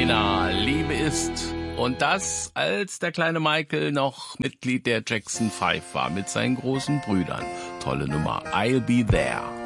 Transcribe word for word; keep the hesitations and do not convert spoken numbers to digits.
Lena, Liebe ist. Und das, als der kleine Michael noch Mitglied der Jackson Five war mit seinen großen Brüdern. Tolle Nummer. I'll be there.